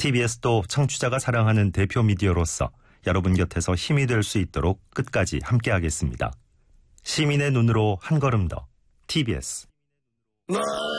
TBS도 청취자가 사랑하는 대표 미디어로서 여러분 곁에서 힘이 될 수 있도록 끝까지 함께하겠습니다. 시민의 눈으로 한 걸음 더 TBS.